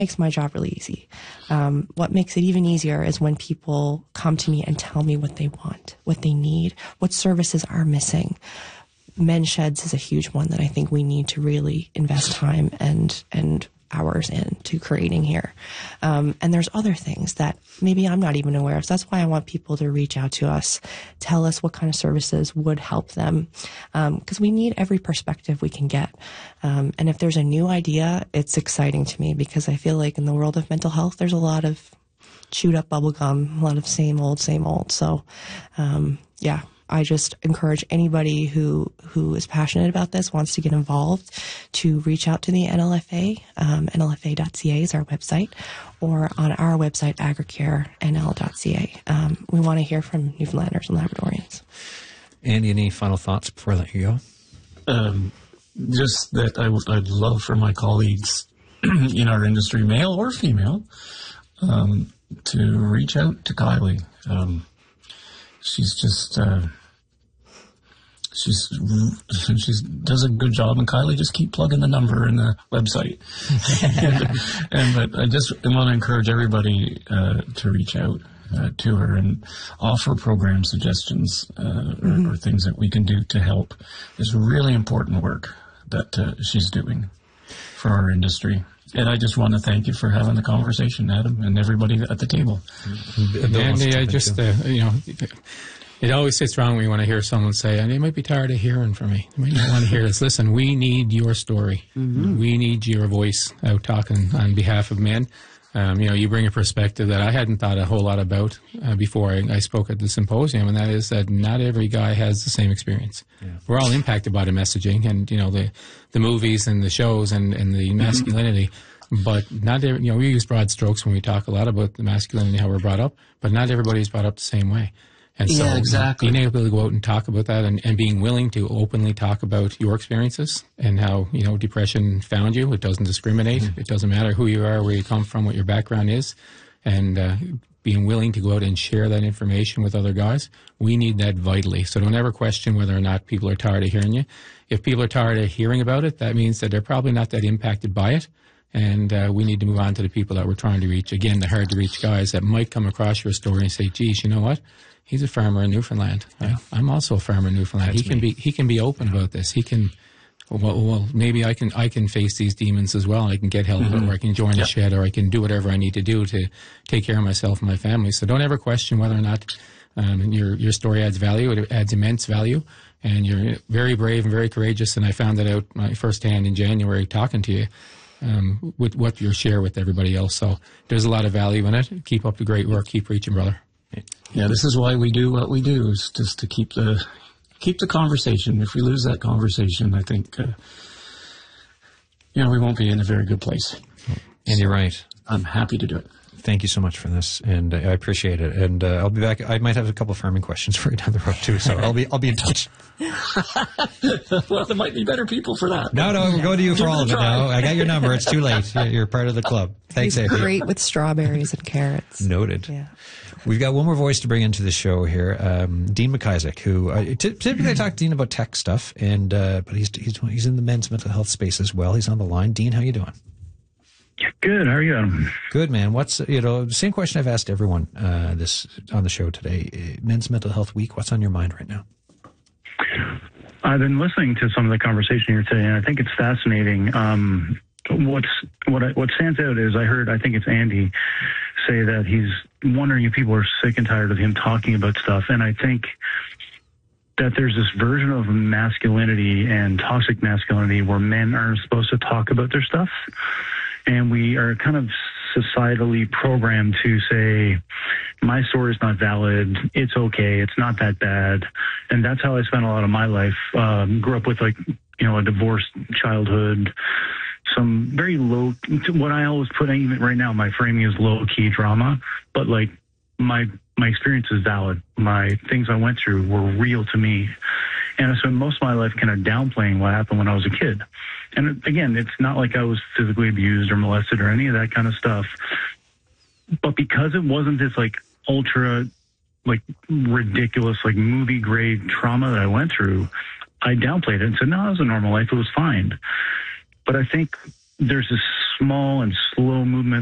makes my job really easy. What makes it even easier is when people come to me and tell me what they want, what they need, what services are missing. Men's Sheds is a huge one that I think we need to really invest time and hours into creating here. And there's other things that maybe I'm not even aware of. So that's why I want people to reach out to us, tell us what kind of services would help them. Because we need every perspective we can get. And if there's a new idea, it's exciting to me because I feel like in the world of mental health, there's a lot of chewed up bubblegum, a lot of same old. So, yeah. I just encourage anybody who is passionate about this, wants to get involved, to reach out to the NLFA. NLFA.ca is our website, or on our website, agricarenl.ca. We want to hear from Newfoundlanders and Labradorians. Andy, any final thoughts before I let you go? Just that I'd love for my colleagues in our industry, male or female, to reach out to Kylie. She's just... She does a good job, and Kylie, just keep plugging the number in the website. But I just want to encourage everybody to reach out to her and offer program suggestions or things that we can do to help. It's really important work that she's doing for our industry. And I just want to thank you for having the conversation, Adam, and everybody at the table. Andy, I just, it always sits wrong when you want to hear someone say, and they might be tired of hearing from me. They might not want to hear this. Listen, we need your story. We need your voice out talking on behalf of men. You bring a perspective that I hadn't thought a whole lot about before I spoke at the symposium, and that is that not every guy has the same experience. Yeah. We're all impacted by the messaging and, the movies and the shows and the masculinity. But not every, we use broad strokes when we talk a lot about the masculinity, how we're brought up, but not everybody's brought up the same way. And so exactly. Being able to go out and talk about that and being willing to openly talk about your experiences and how, depression found you. It doesn't discriminate. It doesn't matter who you are, where you come from, what your background is. And being willing to go out and share that information with other guys, we need that vitally. So don't ever question whether or not people are tired of hearing you. If people are tired of hearing about it, that means that they're probably not that impacted by it. And we need to move on to the people that we're trying to reach. Again, the hard-to-reach guys that might come across your story and say, geez, you know what? He's a farmer in Newfoundland. Yeah. I'm also a farmer in Newfoundland. He can be open about this. He can, well, maybe I can face these demons as well. I can get help, or I can join the shed, or I can do whatever I need to do to take care of myself and my family. So don't ever question whether or not your story adds value. It adds immense value. And you're very brave and very courageous. And I found that out firsthand in January talking to you. With what you share with everybody else. So there's a lot of value in it. Keep up the great work. Keep reaching, brother. Yeah, this is why we do what we do, is just to keep the conversation. If we lose that conversation, I think, we won't be in a very good place. And you're right. I'm happy to do it. Thank you so much for this, and I appreciate it. And I'll be back. I might have a couple of farming questions for you down the road too, so I'll be in touch. Well, there might be better people for that. No, we'll go to you for all of it now. I got your number. It's too late. You're part of the club. Thanks, Andy. Great with strawberries and carrots. Noted. Yeah. We've got one more voice to bring into the show here, Dean McIsaac, who typically I talk to Dean about tech stuff, but he's in the men's mental health space as well. He's on the line. Dean, how you doing? Good. How are you, Adam? Good, man. What's same question I've asked everyone this on the show today. Men's Mental Health Week. What's on your mind right now? I've been listening to some of the conversation here today, and I think it's fascinating. What stands out is I think it's Andy say that he's wondering if people are sick and tired of him talking about stuff, and I think that there's this version of masculinity and toxic masculinity where men aren't supposed to talk about their stuff. And we are kind of societally programmed to say, my story is not valid. It's okay. It's not that bad. And that's how I spent a lot of my life. Grew up with a divorced childhood, some very low, what I always put, even right now, my framing is low key drama, but my experience is valid. My things I went through were real to me. And I spent most of my life kind of downplaying what happened when I was a kid. And again, it's not like I was physically abused or molested or any of that kind of stuff. But because it wasn't this ultra, ridiculous, movie grade trauma that I went through, I downplayed it and said, no, it was a normal life. It was fine. But I think there's this small and slow movement